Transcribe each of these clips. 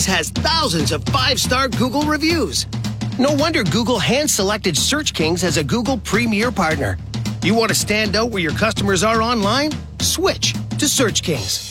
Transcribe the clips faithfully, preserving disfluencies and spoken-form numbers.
Kings has thousands of five-star Google reviews. No wonder Google hand-selected Search Kings as a Google Premier Partner. You want to stand out where your customers are online? Switch to Search Kings.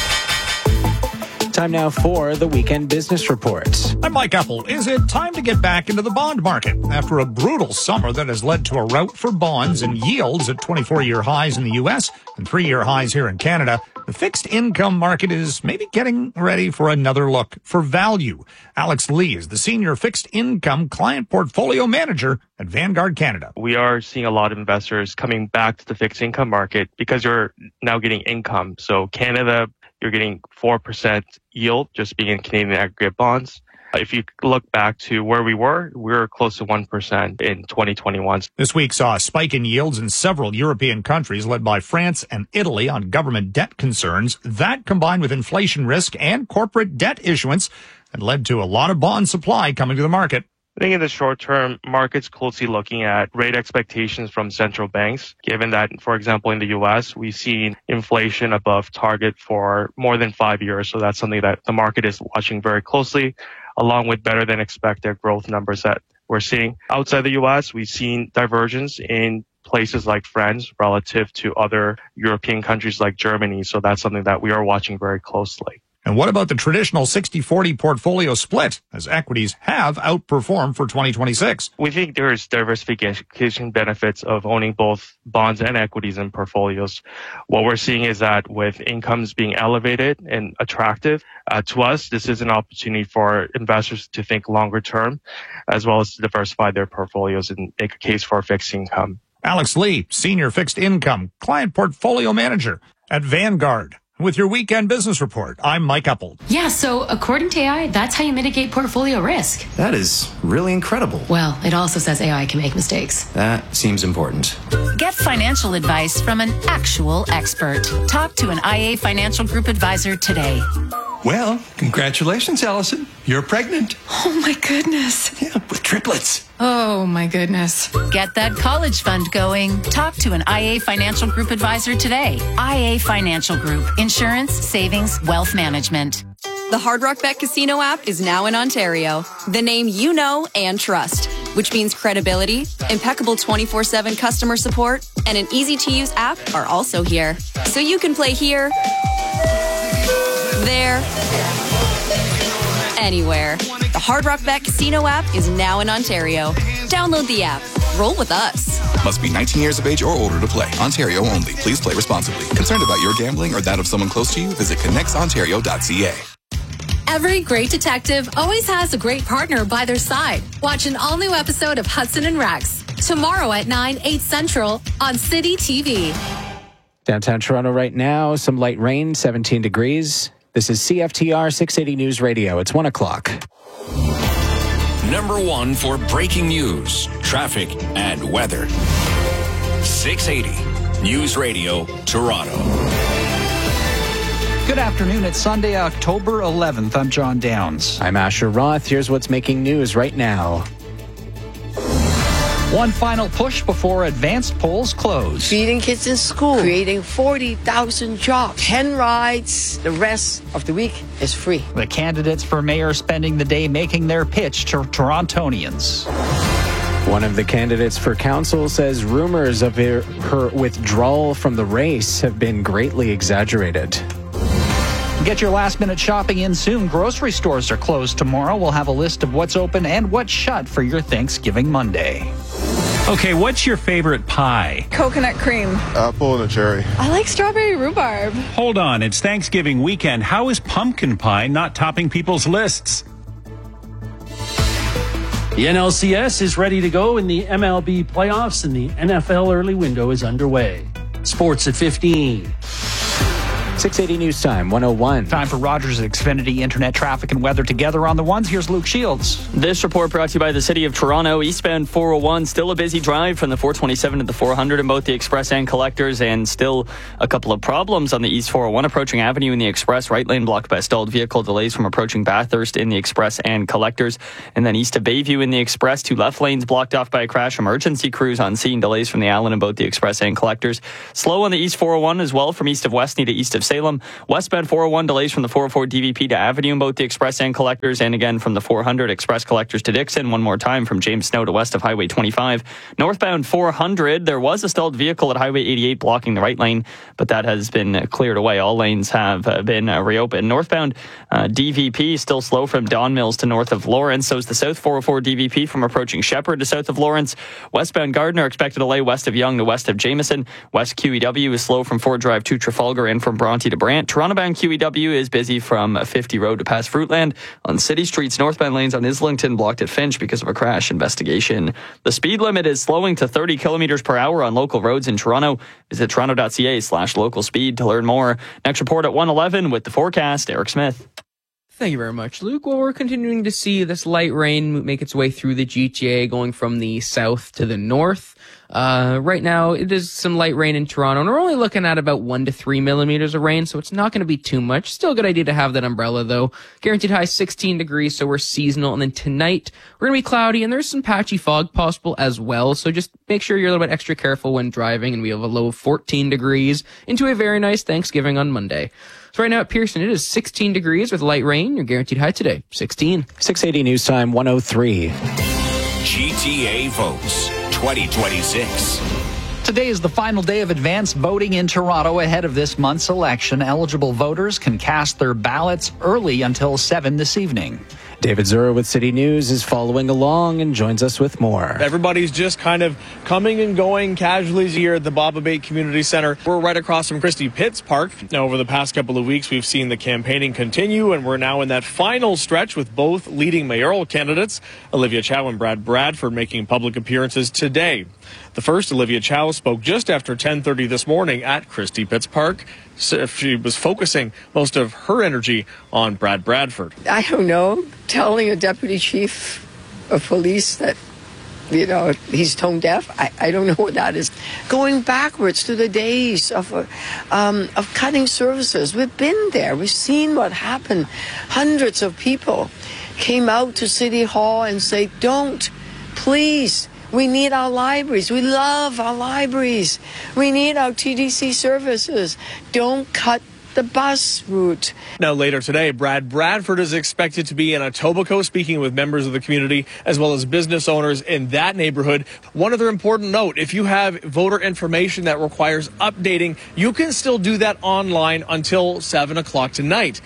Time now for the Weekend Business Report. I'm Mike Apple. Is it time to get back into the bond market? After a brutal summer that has led to a rout for bonds and yields at twenty-four-year highs in the U S and three-year highs here in Canada, the fixed income market is maybe getting ready for another look for value. Alex Lee is the Senior Fixed Income Client Portfolio Manager at Vanguard Canada. We are seeing a lot of investors coming back to the fixed income market because you're now getting income. So Canada, you're getting four percent yield just being in Canadian aggregate bonds. If you look back to where we were, we were close to one percent in twenty twenty-one. This week saw a spike in yields in several European countries led by France and Italy on government debt concerns. That combined with inflation risk and corporate debt issuance and led to a lot of bond supply coming to the market. I think in the short term, markets closely looking at rate expectations from central banks, given that, for example, in the U S, we've seen inflation above target for more than five years. So that's something that the market is watching very closely, along with better than expected growth numbers that we're seeing. Outside the U S, we've seen divergence in places like France relative to other European countries like Germany. So that's something that we are watching very closely. And what about the traditional sixty forty portfolio split, as equities have outperformed for twenty twenty-six? We think there's diversification benefits of owning both bonds and equities in portfolios. What we're seeing is that with incomes being elevated and attractive, uh, to us, this is an opportunity for investors to think longer term, as well as to diversify their portfolios and make a case for fixed income. Alex Lee, Senior Fixed Income Client Portfolio Manager at Vanguard. With your Weekend Business Report, I'm Mike Apple. Yeah, so according to A I, that's how you mitigate portfolio risk. That is really incredible. Well, it also says A I can make mistakes. That seems important. Get financial advice from an actual expert. Talk to an I A Financial Group advisor today. Well, congratulations, Allison. You're pregnant. Oh, my goodness. Yeah, with triplets. Oh, my goodness. Get that college fund going. Talk to an I A Financial Group advisor today. I A Financial Group. Insurance, savings, wealth management. The Hard Rock Bet Casino app is now in Ontario. The name you know and trust, which means credibility, impeccable twenty-four seven customer support, and an easy-to-use app are also here. So you can play here, there, anywhere. The Hard Rock Bet Casino app is now in Ontario. Download the app. Roll with us. Must be nineteen years of age or older to play. Ontario only. Please play responsibly. Concerned about your gambling or that of someone close to you? Visit connects ontario dot c a. Every great detective always has a great partner by their side. Watch an all-new episode of Hudson and Rex tomorrow at nine, eight Central on City T V. Downtown Toronto right now, some light rain, seventeen degrees. This is C F T R six eighty News Radio. It's one o'clock. Number one for breaking news, traffic, and weather. six eighty News Radio, Toronto. Good afternoon. It's Sunday, October eleventh. I'm John Downs. I'm Asher Roth. Here's what's making news right now. One final push before advanced polls close. Feeding kids in school, creating forty thousand jobs, ten rides. The rest of the week is free. The candidates for mayor spending the day making their pitch to Torontonians. One of the candidates for council says rumors of her, her withdrawal from the race have been greatly exaggerated. Get your last-minute shopping in soon. Grocery stores are closed tomorrow. We'll have a list of what's open and what's shut for your Thanksgiving Monday. Okay, what's your favorite pie? Coconut cream. Apple and a cherry. I like strawberry rhubarb. Hold on, it's Thanksgiving weekend. How is pumpkin pie not topping people's lists? The N L C S is ready to go in the M L B playoffs, and the N F L early window is underway. Sports at fifteen. six eighty News Time, one oh one. Time for Rogers Xfinity Internet traffic and weather together on the ones. Here's Luke Shields. This report brought to you by the City of Toronto. Eastbound four oh one, still a busy drive from the four twenty-seven to the four hundred in both the Express and Collectors, and still a couple of problems on the East four oh one approaching Avenue in the Express. Right lane blocked by stalled vehicle delays from approaching Bathurst in the Express and Collectors. And then east of Bayview in the Express, two left lanes blocked off by a crash. Emergency crews on scene. Delays from the Allen in both the Express and Collectors. Slow on the East four oh one as well from east of Westney to east of Salem. Westbound four oh one delays from the four oh four D V P to Avenue in both the Express and Collectors, and again from the four hundred Express Collectors to Dixon. One more time from James Snow to west of Highway twenty-five. Northbound four hundred, there was a stalled vehicle at Highway eighty-eight blocking the right lane, but that has been cleared away. All lanes have uh, been uh, reopened. Northbound uh, D V P still slow from Don Mills to north of Lawrence. So is the south four oh four D V P from approaching Shepherd to south of Lawrence. Westbound Gardner expected delay west of Yonge to west of Jameson. West Q E W is slow from Ford Drive to Trafalgar and from Bronte to Brant. Toronto-bound Q E W is busy from fifty Road to past Fruitland. On city streets, northbound lanes on Islington blocked at Finch because of a crash investigation. The speed limit is slowing to thirty kilometers per hour on local roads in Toronto. Visit toronto.ca slash local speed to learn more. Next report at one eleven with the forecast, Eric Smith. Thank you very much, Luke. Well, we're continuing to see this light rain make its way through the G T A, going from the south to the north. Uh, right now, it is some light rain in Toronto, and we're only looking at about one to three millimeters of rain, so it's not going to be too much. Still a good idea to have that umbrella, though. Guaranteed high sixteen degrees, so we're seasonal. And then tonight, we're going to be cloudy, and there's some patchy fog possible as well, so just make sure you're a little bit extra careful when driving, and we have a low of fourteen degrees into a very nice Thanksgiving on Monday. So right now at Pearson, it is sixteen degrees with light rain. Your guaranteed high today, sixteen. six eighty News Time, one oh three. G T A votes twenty twenty-six. Today is the final day of advance voting in Toronto ahead of this month's election. Eligible voters can cast their ballots early until seven this evening. David Zura with City News is following along and joins us with more. Everybody's just kind of coming and going casually here at the Bob Abate Community Center. We're right across from Christie Pitts Park. Now, over the past couple of weeks, we've seen the campaigning continue, and we're now in that final stretch with both leading mayoral candidates, Olivia Chow and Brad Bradford, making public appearances today. The first, Olivia Chow, spoke just after ten thirty this morning at Christie Pitts Park. So she was focusing most of her energy on Brad Bradford. I don't know, telling a deputy chief of police that, you know, he's tone deaf. I, I don't know what that is. Going backwards to the days of uh, um, of cutting services. We've been there. We've seen what happened. Hundreds of people came out to City Hall and say, don't, please. We need our libraries. We love our libraries. We need our T D C services. Don't cut the bus route. Now, later today, Brad Bradford is expected to be in Etobicoke speaking with members of the community as well as business owners in that neighborhood. One other important note, if you have voter information that requires updating, you can still do that online until seven o'clock tonight.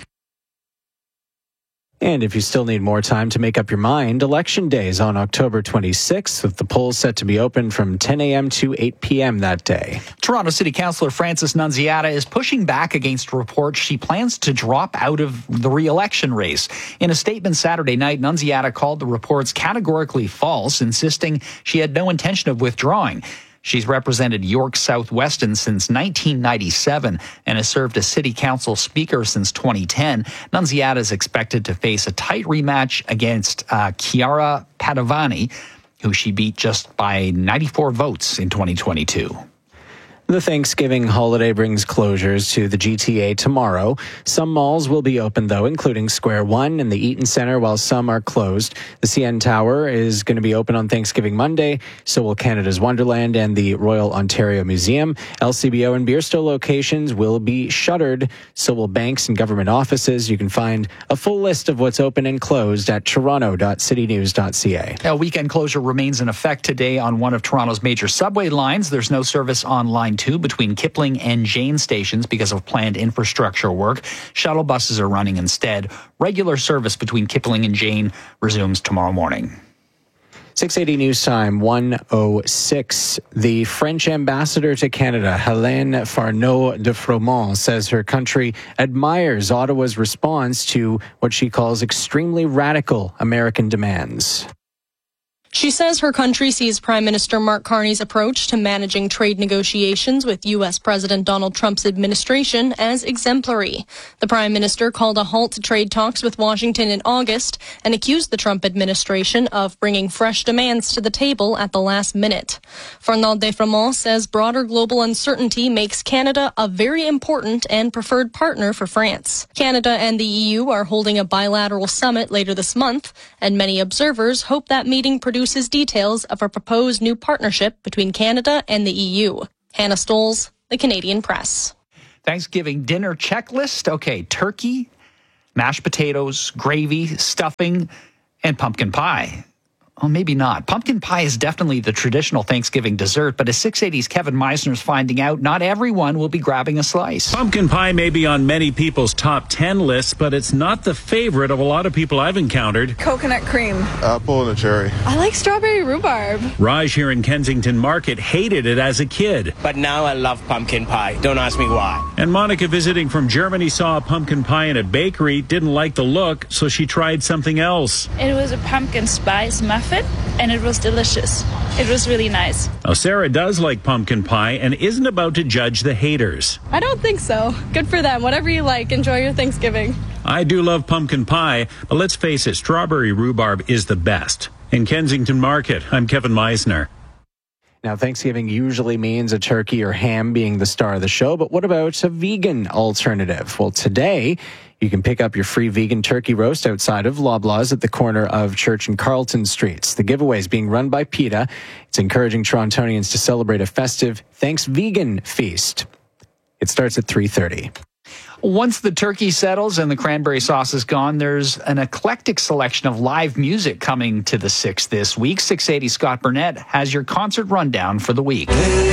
And if you still need more time to make up your mind, Election Day is on October twenty-sixth, with the polls set to be open from ten a.m. to eight p.m. that day. Toronto City Councillor Frances Nunziata is pushing back against reports she plans to drop out of the re-election race. In a statement Saturday night, Nunziata called the reports categorically false, insisting she had no intention of withdrawing. She's represented York South-Weston since nineteen ninety-seven and has served as city council speaker since twenty ten. Nunziata is expected to face a tight rematch against uh, Chiara Padovani, who she beat just by ninety-four votes in twenty twenty-two. The Thanksgiving holiday brings closures to the G T A tomorrow. Some malls will be open, though, including Square One and the Eaton Centre, while some are closed. The C N Tower is going to be open on Thanksgiving Monday. So will Canada's Wonderland and the Royal Ontario Museum. L C B O and Beerstow locations will be shuttered. So will banks and government offices. You can find a full list of what's open and closed at toronto dot city news dot c a. A weekend closure remains in effect today on one of Toronto's major subway lines. There's no service on line two between Kipling and Jane stations because of planned infrastructure work. Shuttle buses are running instead. Regular service between Kipling and Jane resumes tomorrow morning. six eighty News Time, one oh six. The French ambassador to Canada, Hélène Farneau de Froment, says her country admires Ottawa's response to what she calls extremely radical American demands. She says her country sees Prime Minister Mark Carney's approach to managing trade negotiations with U S President Donald Trump's administration as exemplary. The Prime Minister called a halt to trade talks with Washington in August and accused the Trump administration of bringing fresh demands to the table at the last minute. Farneau de Froment says broader global uncertainty makes Canada a very important and preferred partner for France. Canada and the E U are holding a bilateral summit later this month, and many observers hope that meeting produces details of a proposed new partnership between Canada and the E U. Hannah Stoles, The Canadian Press. Thanksgiving dinner checklist. Okay, turkey, mashed potatoes, gravy, stuffing, and pumpkin pie. Oh, maybe not. Pumpkin pie is definitely the traditional Thanksgiving dessert, but as six eighty's Kevin Meisner's finding out, not everyone will be grabbing a slice. Pumpkin pie may be on many people's top ten lists, but it's not the favorite of a lot of people I've encountered. Coconut cream. Apple and a cherry. I like strawberry rhubarb. Raj here in Kensington Market hated it as a kid. But now I love pumpkin pie. Don't ask me why. And Monica, visiting from Germany, saw a pumpkin pie in a bakery, didn't like the look, so she tried something else. It was a pumpkin spice muffin, and it was delicious. It was really nice. Now, Sarah does like pumpkin pie and isn't about to judge the haters. I don't think so. Good for them. Whatever you like, enjoy your Thanksgiving. I do love pumpkin pie, but let's face it, strawberry rhubarb is the best. In Kensington Market, I'm Kevin Meisner. Now, Thanksgiving usually means a turkey or ham being the star of the show, but what about a vegan alternative? Well, today, you can pick up your free vegan turkey roast outside of Loblaws at the corner of Church and Carlton Streets. The giveaway is being run by PETA. It's encouraging Torontonians to celebrate a festive Thanks Vegan feast. It starts at three thirty. Once the turkey settles and the cranberry sauce is gone, there's an eclectic selection of live music coming to the Six this week. six eighty Scott Burnett has your concert rundown for the week.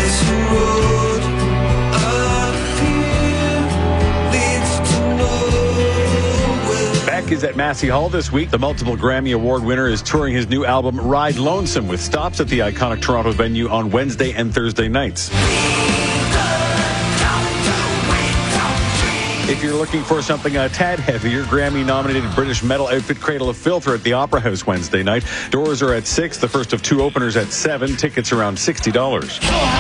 Beck is at Massey Hall this week. The multiple Grammy Award winner is touring his new album, Ride Lonesome, with stops at the iconic Toronto venue on Wednesday and Thursday nights. If you're looking for something a tad heavier, Grammy-nominated British metal outfit Cradle of Filth are at the Opera House Wednesday night. Doors are at six, the first of two openers at seven. Tickets around sixty dollars.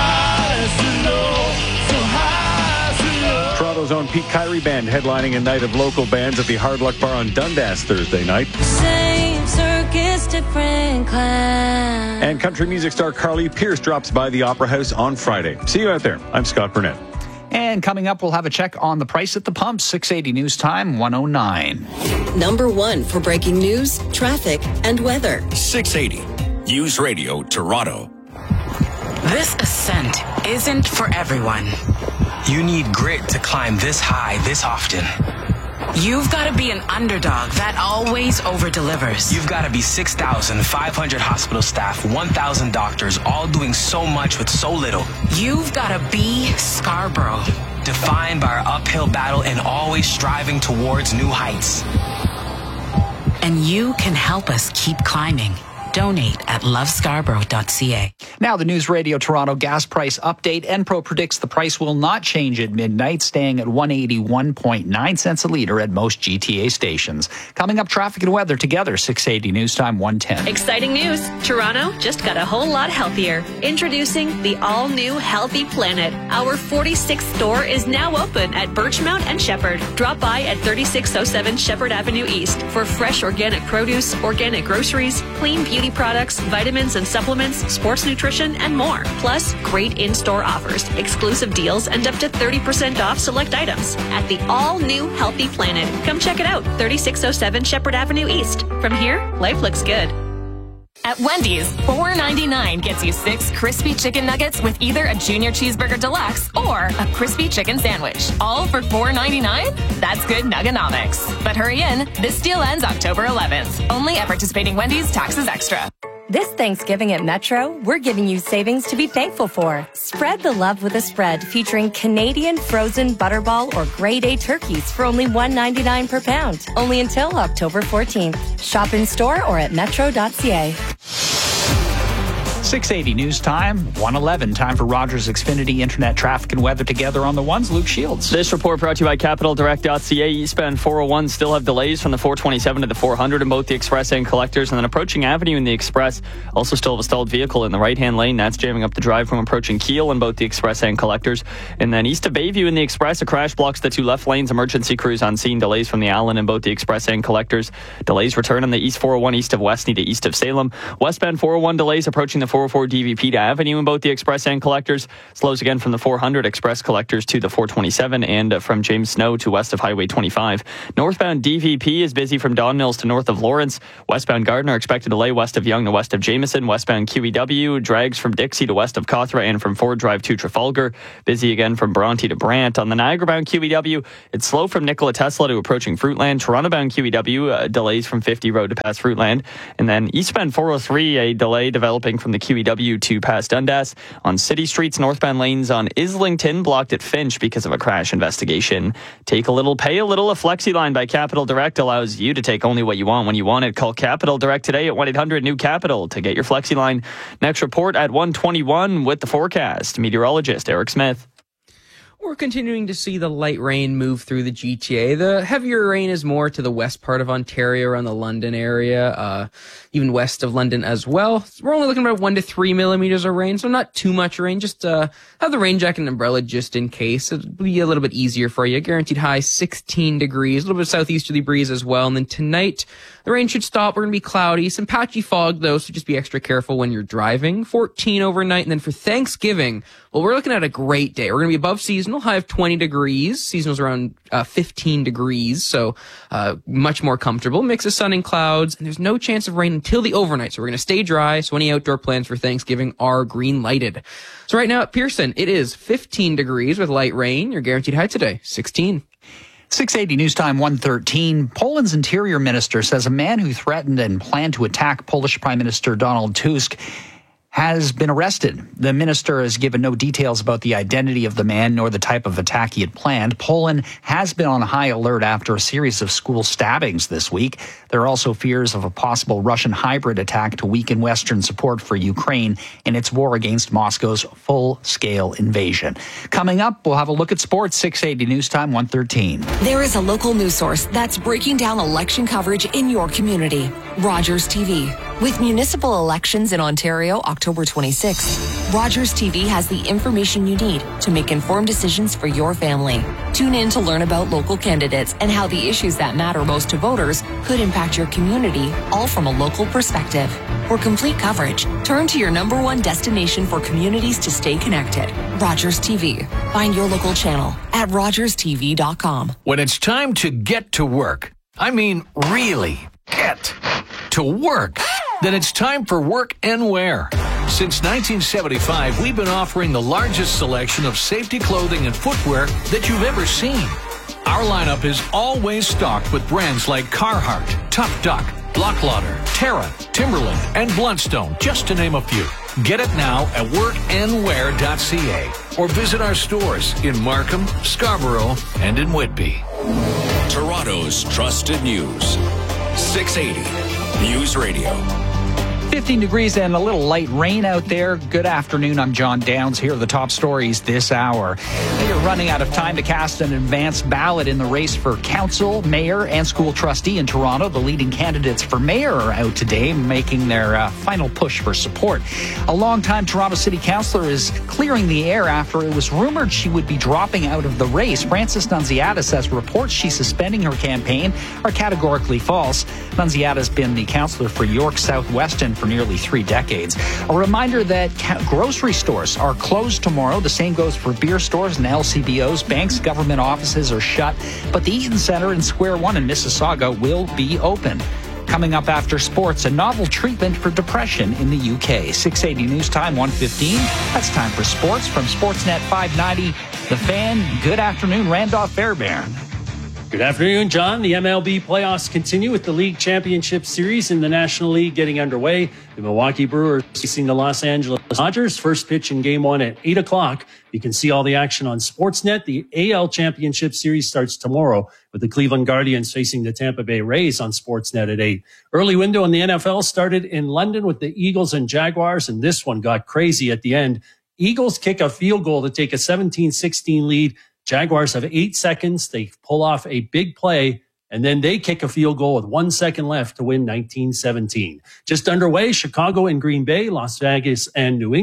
Toronto's own Pete Kyrie Band headlining a night of local bands at the Hard Luck Bar on Dundas Thursday night. Same circus, different class. And country music star Carly Pearce drops by the Opera House on Friday. See you out there. I'm Scott Burnett. And coming up, we'll have a check on the price at the pump. six eighty News Time, one oh nine. Number one for breaking news, traffic, and weather. six eighty News Radio Toronto. This ascent isn't for everyone. You need grit to climb this high this often. You've got to be an underdog that always over-delivers. You've got to be six thousand five hundred hospital staff, one thousand doctors, all doing so much with so little. You've got to be Scarborough. Defined by our uphill battle and always striving towards new heights. And you can help us keep climbing. Donate at love scarborough dot c a. Now the News Radio Toronto gas price update. Enpro predicts the price will not change at midnight, staying at one eighty-one point nine cents a litre at most G T A stations. Coming up, traffic and weather together, six eighty News Time, one ten. Exciting news. Toronto just got a whole lot healthier. Introducing the all-new Healthy Planet. Our forty-sixth store is now open at Birchmount and Shepherd. Drop by at thirty-six oh seven Shepherd Avenue East for fresh organic produce, organic groceries, clean beauty products, vitamins and supplements, sports nutrition, and more. Plus, great in-store offers, exclusive deals, and up to thirty percent off select items at the all-new Healthy Planet. Come check it out, thirty-six oh seven Shepherd Avenue East. From here, life looks good. At Wendy's, four ninety-nine gets you six crispy chicken nuggets with either a junior cheeseburger deluxe or a crispy chicken sandwich. All for four ninety-nine? That's good nuggonomics. But hurry in, this deal ends October eleventh. Only at participating Wendy's, taxes extra. This Thanksgiving at Metro, we're giving you savings to be thankful for. Spread the love with a spread featuring Canadian frozen butterball or grade A turkeys for only one ninety-nine per pound. Only until October fourteenth. Shop in store or at metro dot c a. six eighty News Time, one eleven. Time for Rogers Xfinity Internet traffic and weather together on the ones. Luke Shields. This report brought to you by capital direct dot c a. Eastbound four oh one still have delays from the four twenty-seven to the four hundred in both the Express and Collectors. And then approaching Avenue in the Express, also still have a stalled vehicle in the right-hand lane. That's jamming up the drive from approaching Keele in both the Express and Collectors. And then east of Bayview in the Express, a crash blocks the two left lanes. Emergency crews on scene. Delays from the Allen in both the Express and Collectors. Delays return on the East four oh one east of Westney to east of Salem. Westbound four oh one delays approaching the four four oh four D V P to Avenue in both the Express and Collectors. Slows again from the four hundred Express Collectors to the four twenty-seven and from James Snow to west of Highway twenty-five. Northbound D V P is busy from Don Mills to north of Lawrence. Westbound Gardner expected delay west of Yonge to west of Jameson. Westbound Q E W drags from Dixie to west of Cawthra and from Ford Drive to Trafalgar. Busy again from Bronte to Brant. On the Niagara-bound Q E W, it's slow from Nikola Tesla to approaching Fruitland. Toronto-bound Q E W uh, delays from fifty Road to past Fruitland. And then eastbound four oh three, a delay developing from the Q E W to past Dundas. On city streets, northbound lanes on Islington blocked at Finch because of a crash investigation. Take a little, pay a little. A FlexiLine by Capital Direct allows you to take only what you want when you want it. Call Capital Direct today at one eight hundred new capital to get your FlexiLine. Next report at one twenty-one with the forecast. Meteorologist Eric Smith. We're continuing to see the light rain move through the G T A. The heavier rain is more to the west part of Ontario, around the London area, uh, even west of London as well. We're only looking at about one to three millimeters of rain, so not too much rain. Just uh, have the rain jacket and umbrella just in case. It'll be a little bit easier for you. Guaranteed high sixteen degrees, a little bit of southeasterly breeze as well. And then tonight, the rain should stop. We're going to be cloudy. Some patchy fog, though, so just be extra careful when you're driving. fourteen overnight. And then for Thanksgiving, well, we're looking at a great day. We're going to be above seasonal, high of twenty degrees. Seasonal's around uh, fifteen degrees, so uh, much more comfortable. Mix of sun and clouds, and there's no chance of rain until the overnight. So we're going to stay dry, so any outdoor plans for Thanksgiving are green-lighted. So right now at Pearson, it is fifteen degrees with light rain. Your guaranteed high today, sixteen. six eighty News Time one thirteen. Poland's interior minister says a man who threatened and planned to attack Polish Prime Minister Donald Tusk has been arrested. The minister has given no details about the identity of the man nor the type of attack he had planned. Poland has been on high alert after a series of school stabbings this week. There are also fears of a possible Russian hybrid attack to weaken Western support for Ukraine in its war against Moscow's full-scale invasion. Coming up, we'll have a look at sports. six eighty News Time one thirteen. There is a local news source that's breaking down election coverage in your community. Rogers T V. With municipal elections in Ontario October twenty-sixth, Rogers T V has the information you need to make informed decisions for your family. Tune in to learn about local candidates and how the issues that matter most to voters could impact your community, all from a local perspective. For complete coverage, turn to your number one destination for communities to stay connected. Rogers T V. Find your local channel at rogers t v dot com. When it's time to get to work, I mean really get to work, then it's time for Work and Wear. Since nineteen seventy-five, we've been offering the largest selection of safety clothing and footwear that you've ever seen. Our lineup is always stocked with brands like Carhartt, Tough Duck, Blocklauder, Terra, Timberland, and Bluntstone, just to name a few. Get it now at work and wear dot c a or visit our stores in Markham, Scarborough, and in Whitby. Toronto's trusted news. six eighty News Radio. fifteen degrees and a little light rain out there. Good afternoon. I'm John Downs. Here are the top stories this hour. We are running out of time to cast an advance ballot in the race for council, mayor, and school trustee in Toronto. The leading candidates for mayor are out today, making their uh, final push for support. A longtime Toronto City Councillor is clearing the air after it was rumored she would be dropping out of the race. Frances Nunziata says reports she's suspending her campaign are categorically false. Nunziata has been the councillor for York South-Weston for nearly three decades. A reminder that grocery stores are closed tomorrow. The same goes for beer stores and L C B Os. Banks, government offices are shut, but the Eaton Centre in Square One in Mississauga will be open. Coming up after sports, a novel treatment for depression in the U K. six eighty News Time one fifteen. That's time for sports from Sportsnet five ninety. The Fan. Good afternoon, Randolph Fairbairn. Good afternoon, John. The M L B playoffs continue with the League Championship Series in the National League getting underway. The Milwaukee Brewers facing the Los Angeles Dodgers. First pitch in game one at eight o'clock. You can see all the action on Sportsnet. The A L Championship Series starts tomorrow with the Cleveland Guardians facing the Tampa Bay Rays on Sportsnet at eight. Early window in the N F L started in London with the Eagles and Jaguars, and this one got crazy at the end. Eagles kick a field goal to take a seventeen sixteen lead. Jaguars have eight seconds. They pull off a big play, and then they kick a field goal with one second left to win nineteen seventeen. Just underway, Chicago and Green Bay, Las Vegas and New England,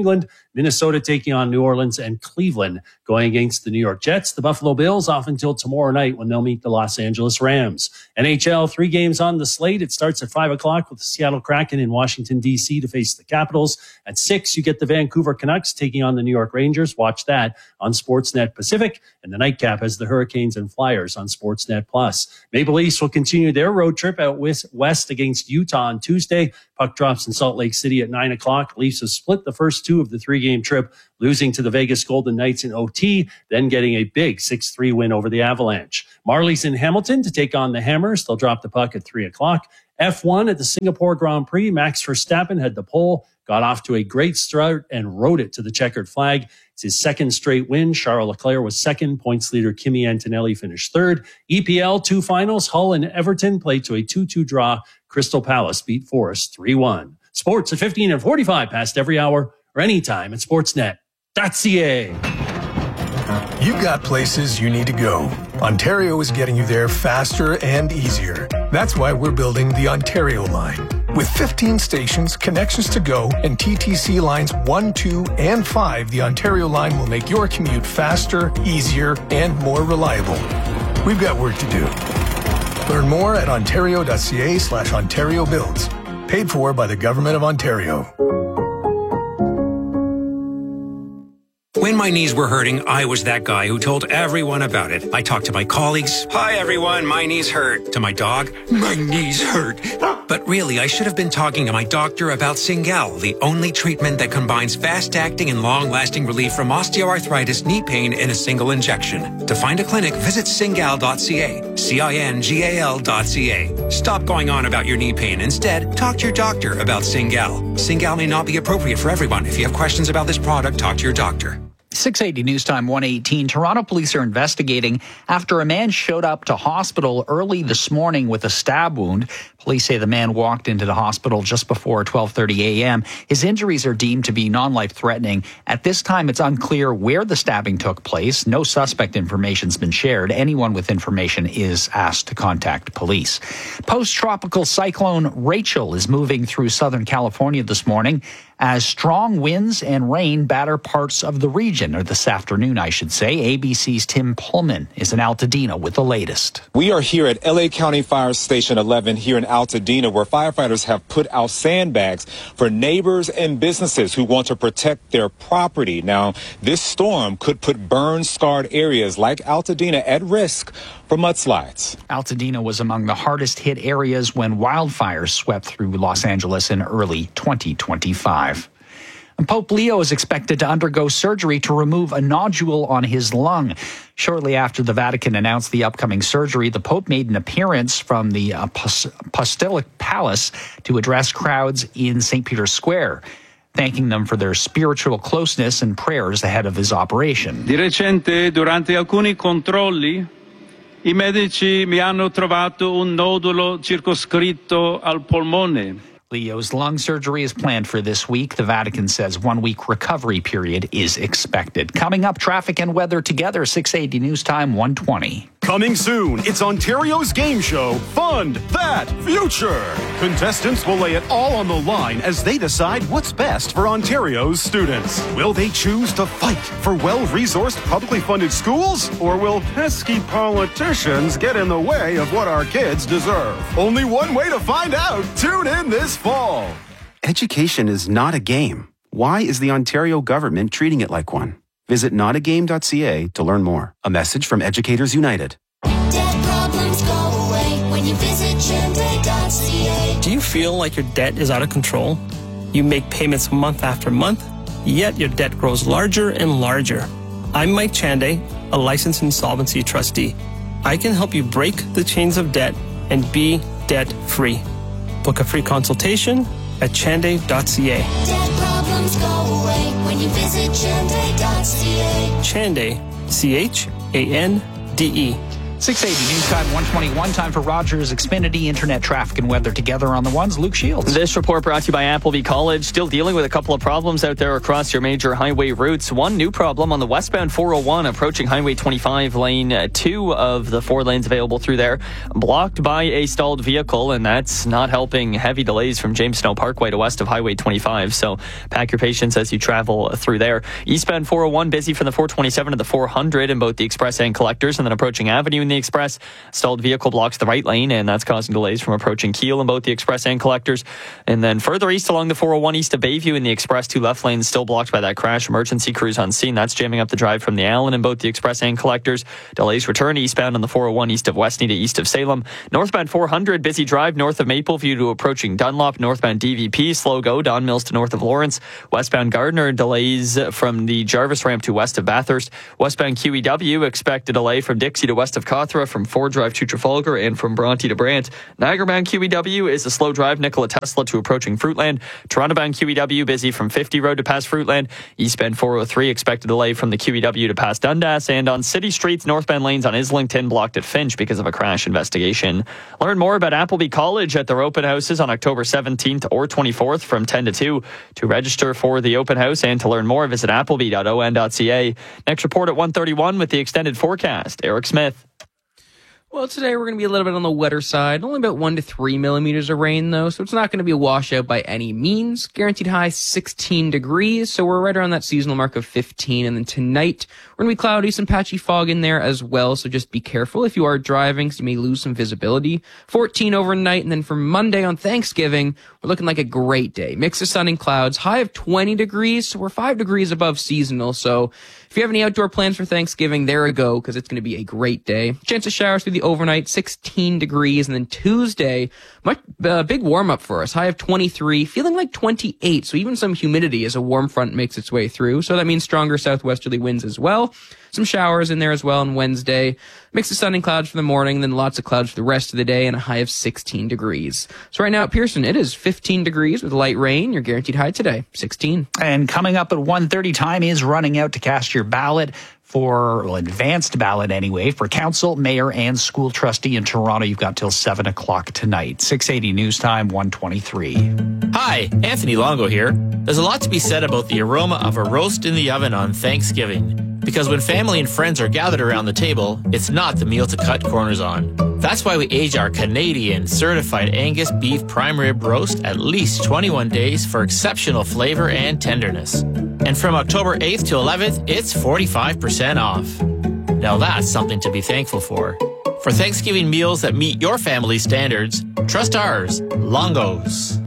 Minnesota taking on New Orleans, and Cleveland going against the New York Jets. The Buffalo Bills off until tomorrow night when they'll meet the Los Angeles Rams. N H L, three games on the slate. It starts at five o'clock with the Seattle Kraken in Washington, D C to face the Capitals. At six, you get the Vancouver Canucks taking on the New York Rangers. Watch that on Sportsnet Pacific. And the nightcap has the Hurricanes and Flyers on Sportsnet Plus. Maple Leafs will continue their road trip out west against Utah on Tuesday. Puck drops in Salt Lake City at nine o'clock. Leafs have split the first two of the three-game trip, losing to the Vegas Golden Knights in O T, then getting a big six three win over the Avalanche. Marlies in Hamilton to take on the Hammers. They'll drop the puck at three o'clock. F one at the Singapore Grand Prix. Max Verstappen had the pole, got off to a great start, and rode it to the checkered flag. It's his second straight win. Charles Leclerc was second. Points leader Kimi Antonelli finished third. E P L two finals. Hull and Everton played to a two two draw. Crystal Palace beat Forest three one. Sports at fifteen and forty-five past every hour or anytime at sportsnet dot c a. You've got places you need to go. Ontario is getting you there faster and easier. That's why we're building the Ontario line. With fifteen stations, connections to go, and T T C lines one, two, and five, the Ontario line will make your commute faster, easier, and more reliable. We've got work to do. Learn more at ontario.ca slash Ontario Builds. Paid for by the Government of Ontario. When my knees were hurting, I was that guy who told everyone about it. I talked to my colleagues. Hi, everyone. My knees hurt. To my dog. My knees hurt. But really, I should have been talking to my doctor about Cingal, the only treatment that combines fast-acting and long-lasting relief from osteoarthritis knee pain in a single injection. To find a clinic, visit cingal dot c a. C I N G A L dot C A. Stop going on about your knee pain. Instead, talk to your doctor about Cingal. Cingal may not be appropriate for everyone. If you have questions about this product, talk to your doctor. six eighty News Time one eighteen. Toronto police are investigating after a man showed up to hospital early this morning with a stab wound. Police say the man walked into the hospital just before twelve thirty a.m. His injuries are deemed to be non-life-threatening. At this time, it's unclear where the stabbing took place. No suspect information's been shared. Anyone with information is asked to contact police. Post-tropical cyclone Rachel is moving through Southern California this morning as strong winds and rain batter parts of the region, or this afternoon, I should say. A B C's Tim Pullman is in Altadena with the latest. We are here at L A County Fire Station eleven here in Altadena, where firefighters have put out sandbags for neighbors and businesses who want to protect their property. Now, this storm could put burn-scarred areas like Altadena at risk for mudslides. Altadena was among the hardest hit areas when wildfires swept through Los Angeles in early twenty twenty-five. And Pope Leo is expected to undergo surgery to remove a nodule on his lung. Shortly after the Vatican announced the upcoming surgery, the Pope made an appearance from the Apostolic Palace to address crowds in Saint Peter's Square, thanking them for their spiritual closeness and prayers ahead of his operation. Di recente, durante alcuni controlli, i medici mi hanno trovato un nodulo circoscritto al polmone. Leo's lung surgery is planned for this week. The Vatican says one week recovery period is expected. Coming up, traffic and weather together, six eighty News Time one twenty. Coming soon, it's Ontario's game show, Fund That Future. Contestants will lay it all on the line as they decide what's best for Ontario's students. Will they choose to fight for well-resourced, publicly funded schools? Or will pesky politicians get in the way of what our kids deserve? Only one way to find out. Tune in this fall. Education is not a game. Why is the Ontario government treating it like one? Visit not a game dot c a to learn more. A message from Educators United. Debt problems go away when you visit chande dot c a. Do you feel like your debt is out of control? You make payments month after month, yet your debt grows larger and larger. I'm Mike Chande, a licensed insolvency trustee. I can help you break the chains of debt and be debt-free. Book a free consultation at chande dot c a. Debt problems go away when you visit chande dot c a. Chande, C H A N D E. six eighty News Time one twenty-one. Time for Rogers Xfinity Internet Traffic and Weather together on the ones. Luke Shields. This report brought to you by Appleby College. Still dealing with a couple of problems out there across your major highway routes. One new problem on the westbound four oh one approaching Highway twenty-five, lane two of the four lanes available through there, blocked by a stalled vehicle, and that's not helping. Heavy delays from James Snow Parkway to west of Highway twenty-five, so pack your patience as you travel through there. Eastbound four oh one busy from the four twenty-seven to the four hundred in both the Express and Collectors, and then approaching Avenue in the Express. Stalled vehicle blocks the right lane, and that's causing delays from approaching Kiel in both the Express and Collectors. And then further east along the four oh one east of Bayview in the Express, two left lanes still blocked by that crash. Emergency crews on scene. That's jamming up the drive from the Allen in both the Express and Collectors. Delays return eastbound on the four oh one east of Westney to east of Salem. Northbound four hundred, busy drive north of Mapleview to approaching Dunlop. Northbound D V P, slow go. Don Mills to north of Lawrence. Westbound Gardner, delays from the Jarvis ramp to west of Bathurst. Westbound Q E W, expect a delay from Dixie to west of Cawthra, from Ford Drive to Trafalgar, and from Bronte to Brant. Niagara-bound Q E W is a slow drive Nikola Tesla to approaching Fruitland. Toronto-bound Q E W busy from fifty Road to past Fruitland. Eastbound four oh three, expect a delay from the Q E W to past Dundas. And on city streets, northbound lanes on Islington blocked at Finch because of a crash investigation. Learn more about Appleby College at their open houses on October seventeenth or twenty-fourth from ten to two. To register for the open house and to learn more, visit appleby dot o n dot c a. Next report at one thirty-one with the extended forecast. Eric Smith. Well, today we're going to be a little bit on the wetter side. Only about one to three millimeters of rain, though, so it's not going to be a washout by any means. Guaranteed high sixteen degrees, so we're right around that seasonal mark of fifteen. And then tonight, we're going to be cloudy, some patchy fog in there as well, so just be careful if you are driving, because you may lose some visibility. fourteen overnight, and then for Monday on Thanksgiving, we're looking like a great day. Mix of sun and clouds, high of twenty degrees, so we're five degrees above seasonal, so if you have any outdoor plans for Thanksgiving, there we go, because it's going to be a great day. Chance of showers through the overnight, sixteen degrees. And then Tuesday, much uh, big warm-up for us. High of twenty-three, feeling like twenty-eight. So even some humidity as a warm front makes its way through. So that means stronger southwesterly winds as well. Some showers in there as well on Wednesday. Mix of sun and clouds for the morning, then lots of clouds for the rest of the day, and a high of sixteen degrees. So right now at Pearson, it is fifteen degrees with light rain. Your guaranteed high today, sixteen. And coming up at one thirty, time is running out to cast your ballot for, well, advanced ballot anyway, for council, mayor, and school trustee in Toronto. You've got till seven o'clock tonight. six eighty News Time, one twenty-three. Hi, Anthony Longo here. There's a lot to be said about the aroma of a roast in the oven on Thanksgiving. Because when family and friends are gathered around the table, it's not the meal to cut corners on. That's why we age our Canadian certified Angus beef prime rib roast at least twenty-one days for exceptional flavor and tenderness. And from October eighth to eleventh, it's forty-five percent off. Now that's something to be thankful for. For Thanksgiving meals that meet your family's standards, trust ours, Longo's.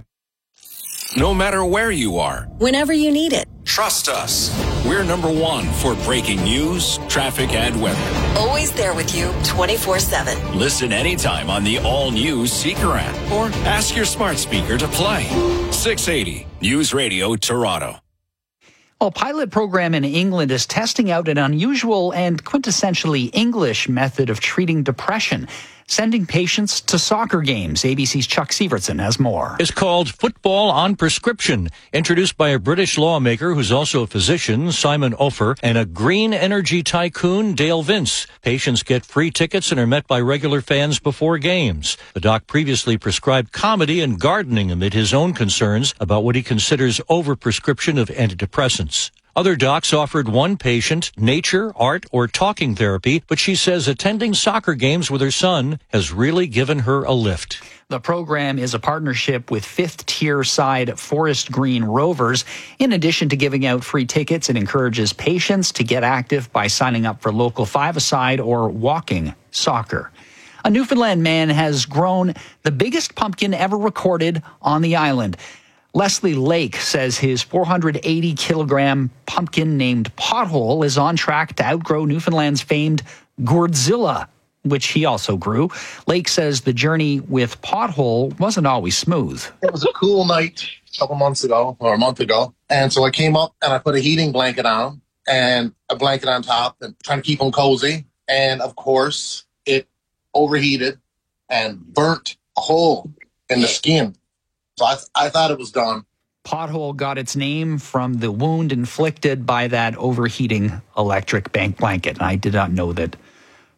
No matter where you are, whenever you need it, trust us. We're number one for breaking news, traffic, and weather. Always there with you twenty-four seven. Listen anytime on the all-new Seeker app or ask your smart speaker to play. six eighty News Radio Toronto. Well, a pilot program in England is testing out an unusual and quintessentially English method of treating depression, sending patients to soccer games. A B C's Chuck Sievertson has more. It's called Football on Prescription, introduced by a British lawmaker who's also a physician, Simon Ofer, and a green energy tycoon, Dale Vince. Patients get free tickets and are met by regular fans before games. The doc previously prescribed comedy and gardening amid his own concerns about what he considers overprescription of antidepressants. Other docs offered one patient nature, art, or talking therapy, but she says attending soccer games with her son has really given her a lift. The program is a partnership with fifth-tier side Forest Green Rovers. In addition to giving out free tickets, it encourages patients to get active by signing up for local five-a-side or walking soccer. A Newfoundland man has grown the biggest pumpkin ever recorded on the island. Leslie Lake says his four hundred eighty kilogram pumpkin named Pothole is on track to outgrow Newfoundland's famed Gourdzilla, which he also grew. Lake says the journey with Pothole wasn't always smooth. It was a cool night a couple months ago, or a month ago. And so I came up and I put a heating blanket on him and a blanket on top and trying to keep him cozy. And of course, it overheated and burnt a hole in the skin. So I, th- I thought it was done. Pothole got its name from the wound inflicted by that overheating electric bank blanket. I did not know that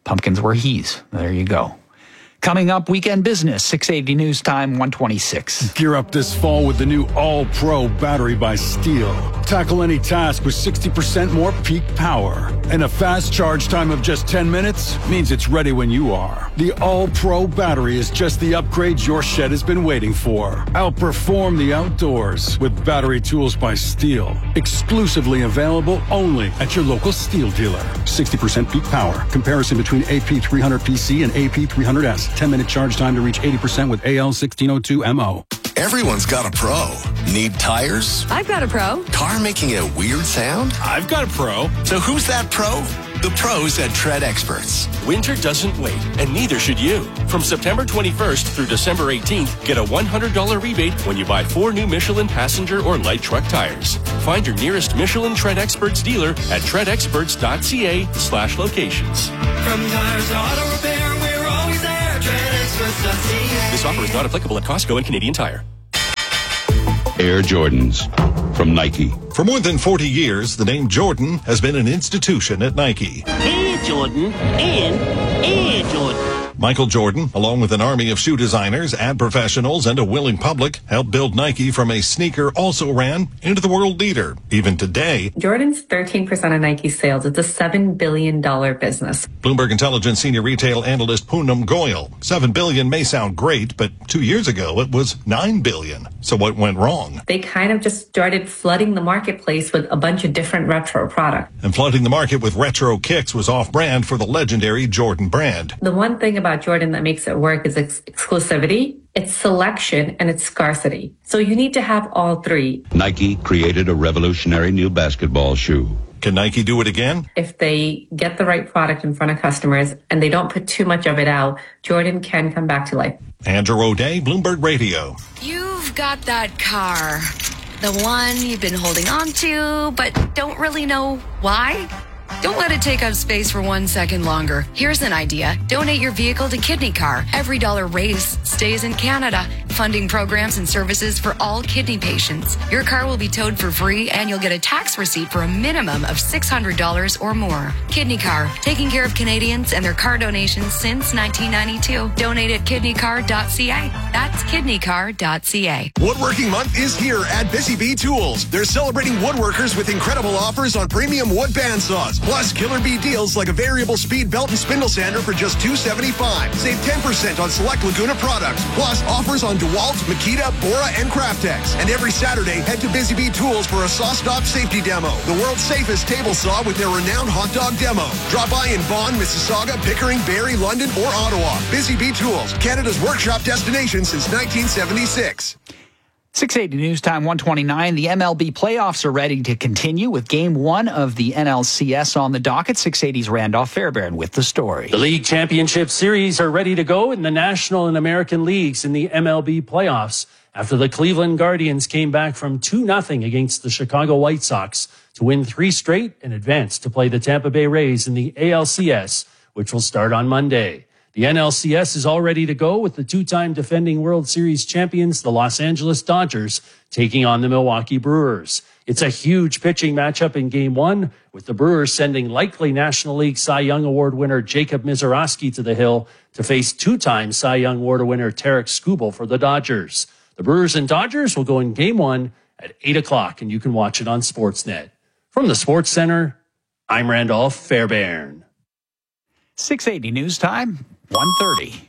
Pumpkins were he's. There you go. Coming up, weekend business, six eighty News Time, one twenty-six. Gear up this fall with the new All-Pro battery by Steel. Tackle any task with sixty percent more peak power. And a fast charge time of just ten minutes means it's ready when you are. The All-Pro battery is just the upgrade your shed has been waiting for. Outperform the outdoors with battery tools by Steel. Exclusively available only at your local Steel dealer. sixty percent peak power. Comparison between A P three hundred P C and A P three hundred S. ten minute charge time to reach eighty percent with A L sixteen oh two M O. Everyone's got a pro. Need tires? I've got a pro. Car making a weird sound? I've got a pro. So who's that pro? The pros at Tread Experts. Winter doesn't wait, and neither should you. From September twenty-first through December eighteenth, get a one hundred dollars rebate when you buy four new Michelin passenger or light truck tires. Find your nearest Michelin Tread Experts dealer at tread experts dot c a slash locations. From tires to auto repair, we're always there. tread experts dot c a. This offer is not applicable at Costco and Canadian Tire. Air Jordans from Nike. For more than forty years, the name Jordan has been an institution at Nike. Air Jordan and Air Jordan. Michael Jordan, along with an army of shoe designers, ad professionals, and a willing public, helped build Nike from a sneaker also ran into the world leader. Even today, Jordan's thirteen percent of Nike's sales. It's a seven billion dollars business. Bloomberg Intelligence senior retail analyst Poonam Goyal. seven billion dollars may sound great, but two years ago it was nine billion dollars. So what went wrong? They kind of just started flooding the marketplace with a bunch of different retro products. And flooding the market with retro kicks was off-brand for the legendary Jordan brand. The one thing about Jordan that makes it work is ex- exclusivity, it's selection, and it's scarcity. So you need to have all three. Nike created a revolutionary new basketball shoe. Can Nike do it again? If they get the right product in front of customers and they don't put too much of it out, Jordan can come back to life. Andrew O'Day, Bloomberg Radio. You've got that car. The one you've been holding on to, but don't really know why? Don't let it take up space for one second longer. Here's an idea. Donate your vehicle to Kidney Car. Every dollar raised stays in Canada, funding programs and services for all kidney patients. Your car will be towed for free, and you'll get a tax receipt for a minimum of six hundred dollars or more. Kidney Car, taking care of Canadians and their car donations since nineteen ninety-two. Donate at kidney car dot c a. That's kidney car dot c a. Woodworking Month is here at Busy Bee Tools. They're celebrating woodworkers with incredible offers on premium wood bandsaws. Plus, killer bee deals like a variable speed belt and spindle sander for just two seventy-five. Save ten percent on select Laguna products. Plus, offers on DeWalt, Makita, Bora, and Craftex. And every Saturday, head to Busy Bee Tools for a saw stop safety demo. The world's safest table saw with their renowned hot dog demo. Drop by in Vaughan, Mississauga, Pickering, Barrie, London, or Ottawa. Busy Bee Tools, Canada's workshop destination since nineteen seventy-six. six eighty News Time, one twenty-nine. The M L B playoffs are ready to continue with game one of the N L C S on the docket. six eighty's Randolph Fairbairn with the story. The league championship series are ready to go in the National and American Leagues in the M L B playoffs after the Cleveland Guardians came back from two nothing against the Chicago White Sox to win three straight and advance to play the Tampa Bay Rays in the A L C S, which will start on Monday. The N L C S is all ready to go with the two-time defending World Series champions, the Los Angeles Dodgers, taking on the Milwaukee Brewers. It's a huge pitching matchup in Game one, with the Brewers sending likely National League Cy Young Award winner Jacob Misiorowski to the hill to face two-time Cy Young Award winner Tarek Skubal for the Dodgers. The Brewers and Dodgers will go in Game one at eight o'clock, and you can watch it on Sportsnet. From the Sports Center, I'm Randolph Fairbairn. six eighty News Time, one thirty.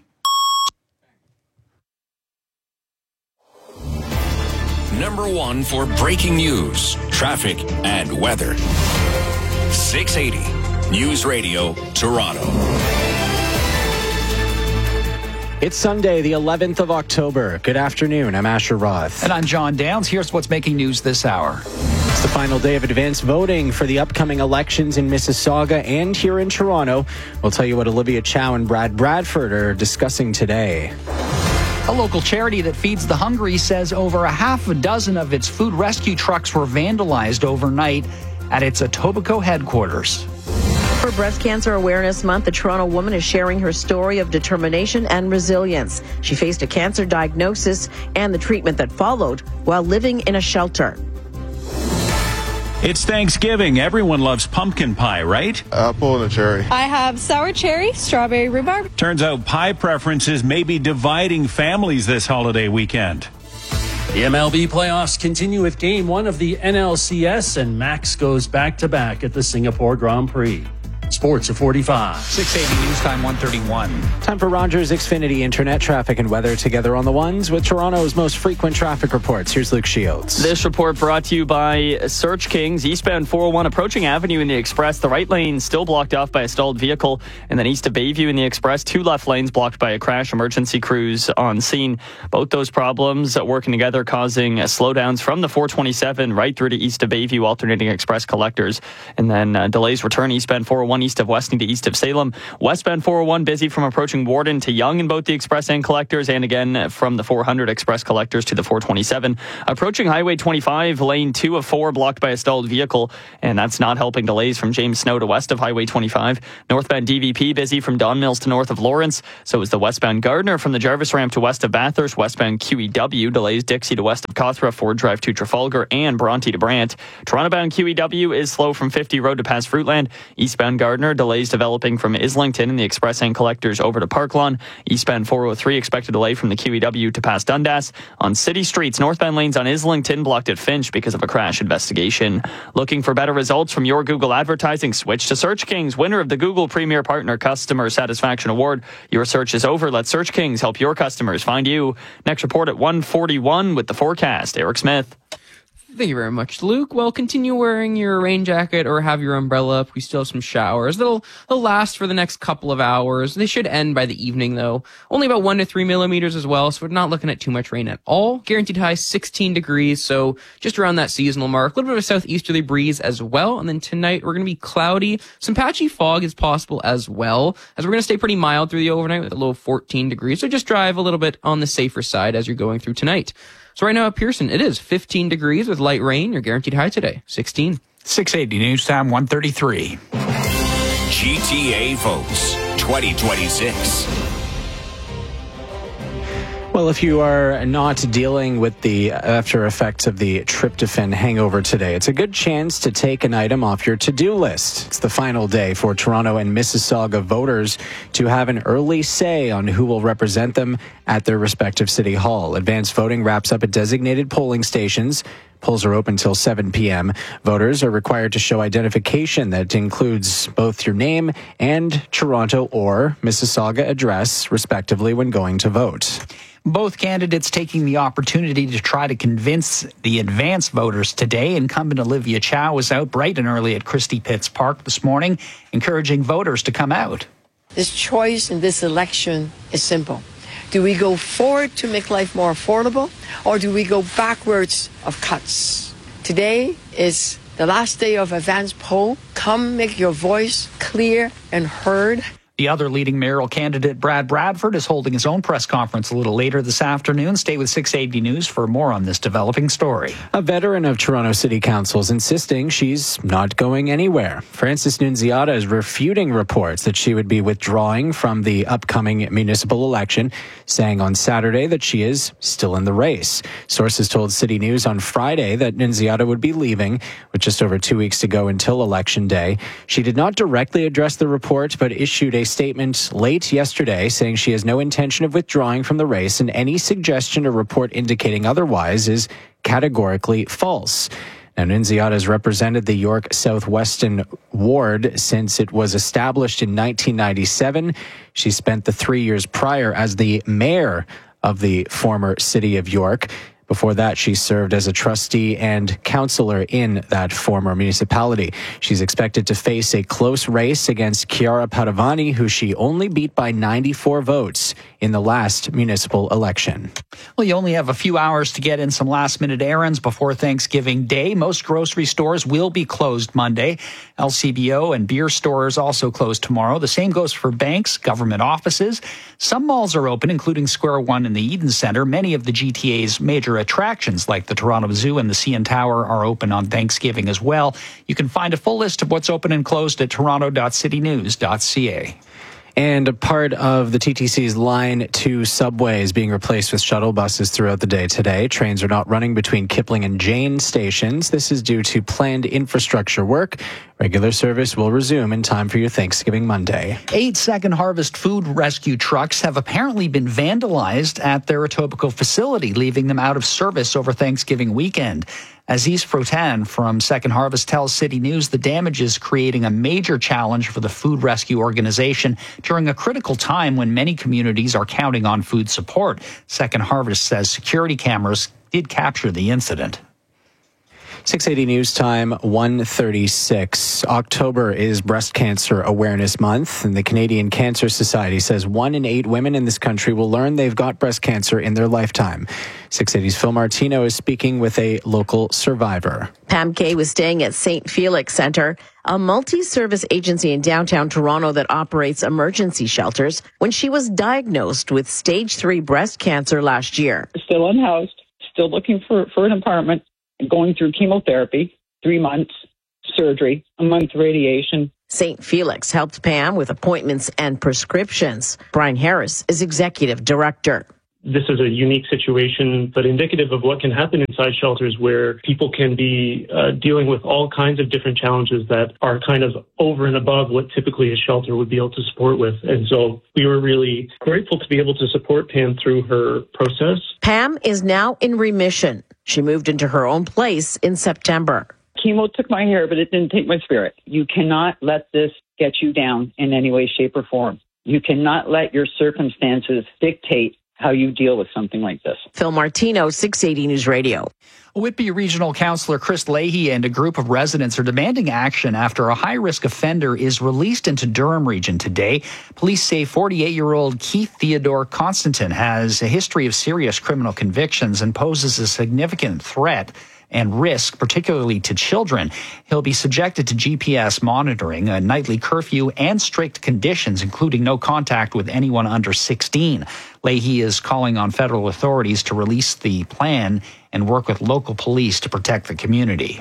Number one for breaking news, traffic, and weather. six eighty News Radio, Toronto. It's Sunday, the eleventh of October. Good afternoon. I'm Asher Roth. And I'm John Downs. Here's what's making news this hour. It's the final day of advanced voting for the upcoming elections in Mississauga and here in Toronto. We'll tell you what Olivia Chow and Brad Bradford are discussing today. A local charity that feeds the hungry says over a half a dozen of its food rescue trucks were vandalized overnight at its Etobicoke headquarters. For Breast Cancer Awareness Month, the Toronto woman is sharing her story of determination and resilience. She faced a cancer diagnosis and the treatment that followed while living in a shelter. It's Thanksgiving. Everyone loves pumpkin pie, right? Apple and a cherry. I have sour cherry, strawberry rhubarb. Turns out pie preferences may be dividing families this holiday weekend. The M L B playoffs continue with game one of the N L C S, and Max goes back-to-back at the Singapore Grand Prix. Sports at forty-five. six eighty News Time one thirty-one. Time for Rogers Xfinity Internet traffic and weather together on the ones with Toronto's most frequent traffic reports. Here's Luke Shields. This report brought to you by Search Kings. Eastbound four oh one approaching Avenue in the Express. The right lane still blocked off by a stalled vehicle. And then east of Bayview in the Express, two left lanes blocked by a crash. Emergency crews on scene. Both those problems working together causing slowdowns from the four twenty-seven right through to east of Bayview, alternating express collectors. And then uh, delays return eastbound four oh one east of Weston to east of Salem. Westbound four oh one busy from approaching Warden to Yonge in both the express and collectors, and again from the four hundred express collectors to the four twenty-seven. Approaching Highway twenty-five, lane two of four blocked by a stalled vehicle, and that's not helping delays from James Snow to west of Highway twenty-five. Northbound D V P busy from Don Mills to north of Lawrence. So is the westbound Gardner from the Jarvis ramp to west of Bathurst. Westbound Q E W delays Dixie to west of Cawthra, Ford Drive to Trafalgar, and Bronte to Brant. Toronto-bound Q E W is slow from fifty Road to past Fruitland. Eastbound Gardner delays developing from Islington in the express and collectors over to Park Lawn. Eastbound four oh three expected delay from the Q E W to past Dundas. On city streets, northbound lanes on Islington blocked at Finch because of a crash investigation. Looking for better results from your Google advertising? Switch to Search Kings, winner of the Google Premier Partner Customer Satisfaction Award. Your search is over. Let Search Kings help your customers find you. Next report at one forty-one with the forecast. Eric Smith. Thank you very much, Luke. Well, continue wearing your rain jacket or have your umbrella up. We still have some showers. They'll, they'll last for the next couple of hours. They should end by the evening, though. Only about one to three millimeters as well, so we're not looking at too much rain at all. Guaranteed high sixteen degrees, so just around that seasonal mark. A little bit of a southeasterly breeze as well. And then tonight, we're going to be cloudy. Some patchy fog is possible as well, as we're going to stay pretty mild through the overnight with a low of fourteen degrees. So just drive a little bit on the safer side as you're going through tonight. So right now at Pearson, it is fifteen degrees with light rain. Your guaranteed high today, sixteen. six eighty News Time one thirty-three. G T A votes twenty twenty-six. Well, if you are not dealing with the after effects of the tryptophan hangover today, it's a good chance to take an item off your to-do list. It's the final day for Toronto and Mississauga voters to have an early say on who will represent them at their respective city hall. Advanced voting wraps up at designated polling stations. Polls are open till seven p.m. Voters are required to show identification that includes both your name and Toronto or Mississauga address, respectively, when going to vote. Both candidates taking the opportunity to try to convince the advance voters today. Incumbent Olivia Chow was out bright and early at Christie Pitts Park this morning, encouraging voters to come out. This choice in this election is simple. Do we go forward to make life more affordable, or do we go backwards of cuts? Today is the last day of advance poll. Come make your voice clear and heard. The other leading mayoral candidate, Brad Bradford, is holding his own press conference a little later this afternoon. Stay with six eighty News for more on this developing story. A veteran of Toronto City Council is insisting she's not going anywhere. Frances Nunziata is refuting reports that she would be withdrawing from the upcoming municipal election, saying on Saturday that she is still in the race. Sources told City News on Friday that Nunziata would be leaving with just over two weeks to go until Election Day. She did not directly address the report, but issued a statement late yesterday saying she has no intention of withdrawing from the race, and any suggestion or report indicating otherwise is categorically false. Now, Nunziata has represented the York Southwestern Ward since it was established in nineteen ninety-seven. She spent the three years prior as the mayor of the former city of York. Before that, she served as a trustee and councillor in that former municipality. She's expected to face a close race against Chiara Padovani, who she only beat by ninety-four votes in the last municipal election. Well, you only have a few hours to get in some last-minute errands before Thanksgiving Day. Most grocery stores will be closed Monday. L C B O and beer stores also closed tomorrow. The same goes for banks, government offices. Some malls are open, including Square One and the Eden Centre. Many of the G T A's major attractions like the Toronto Zoo and the C N Tower are open on Thanksgiving as well. You can find a full list of what's open and closed at toronto dot city news dot c a. And a part of the T T C's Line two subway is being replaced with shuttle buses throughout the day today. Trains are not running between Kipling and Jane stations. This is due to planned infrastructure work. Regular service will resume in time for your Thanksgiving Monday. Eight Second Harvest food rescue trucks have apparently been vandalized at their Etobicoke facility, leaving them out of service over Thanksgiving weekend. Aziz Frotan from Second Harvest tells City News the damage is creating a major challenge for the food rescue organization during a critical time when many communities are counting on food support. Second Harvest says security cameras did capture the incident. six eighty News Time, one thirty-six. October is Breast Cancer Awareness Month, and the Canadian Cancer Society says one in eight women in this country will learn they've got breast cancer in their lifetime. six eighty's Phil Martino is speaking with a local survivor. Pam Kay was staying at Saint Felix Centre, a multi-service agency in downtown Toronto that operates emergency shelters, when she was diagnosed with stage three breast cancer last year. Still unhoused, still looking for, for an apartment, going through chemotherapy, three months, surgery, a month radiation. Saint Felix helped Pam with appointments and prescriptions. Brian Harris is executive director. This is a unique situation, but indicative of what can happen inside shelters where people can be uh, dealing with all kinds of different challenges that are kind of over and above what typically a shelter would be able to support with. And so we were really grateful to be able to support Pam through her process. Pam is now in remission. She moved into her own place in September. Chemo took my hair, but it didn't take my spirit. You cannot let this get you down in any way, shape, or form. You cannot let your circumstances dictate how you deal with something like this. Phil Martino, six eighty News Radio. Whitby Regional Councillor Chris Leahy and a group of residents are demanding action after a high-risk offender is released into Durham Region today. Police say forty-eight-year-old Keith Theodore Constantin has a history of serious criminal convictions and poses a significant threat and risk, particularly to children. He'll be subjected to G P S monitoring, a nightly curfew, and strict conditions, including no contact with anyone under sixteen. Leahy is calling on federal authorities to release the plan and work with local police to protect the community.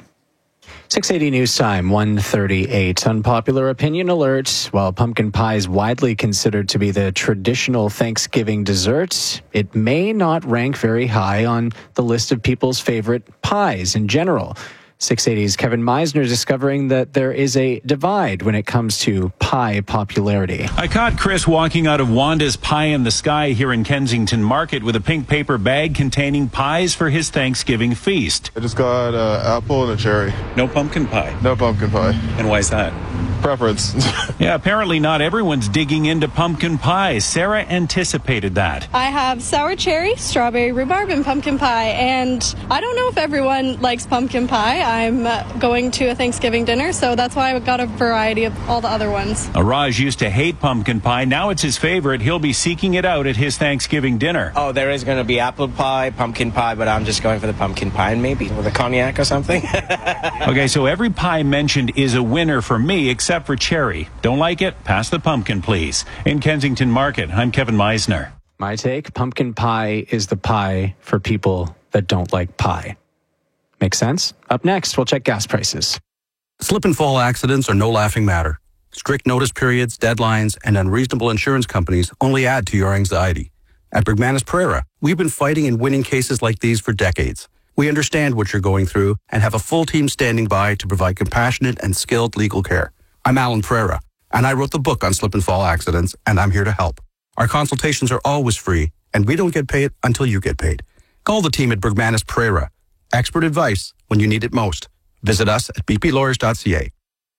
six eighty News Time, one thirty-eight. Unpopular opinion alert. While pumpkin pie is widely considered to be the traditional Thanksgiving dessert, it may not rank very high on the list of people's favorite pies in general. six eighty's Kevin Meisner discovering that there is a divide when it comes to pie popularity. I caught Chris walking out of Wanda's Pie in the Sky here in Kensington Market with a pink paper bag containing pies for his Thanksgiving feast. I just got an apple and a cherry. No pumpkin pie? No pumpkin pie. And why is that? Preference. Yeah, apparently not everyone's digging into pumpkin pie. Sarah anticipated that. I have sour cherry, strawberry rhubarb, and pumpkin pie. And I don't know if everyone likes pumpkin pie. I'm going to a Thanksgiving dinner, so that's why I got a variety of all the other ones. Raj used to hate pumpkin pie. Now it's his favorite. He'll be seeking it out at his Thanksgiving dinner. Oh, there is going to be apple pie, pumpkin pie, but I'm just going for the pumpkin pie and maybe with a cognac or something. Okay, so every pie mentioned is a winner for me, except for cherry. Don't like it? Pass the pumpkin, please. In Kensington Market, I'm Kevin Meisner. My take, pumpkin pie is the pie for people that don't like pie. Make sense? Up next, we'll check gas prices. Slip and fall accidents are no laughing matter. Strict notice periods, deadlines, and unreasonable insurance companies only add to your anxiety. At Bergmanis Pereira, we've been fighting and winning cases like these for decades. We understand what you're going through and have a full team standing by to provide compassionate and skilled legal care. I'm Alan Pereira, and I wrote the book on slip and fall accidents, and I'm here to help. Our consultations are always free, and we don't get paid until you get paid. Call the team at Bergmanis Pereira. Expert advice when you need it most. Visit us at b p lawyers dot c a.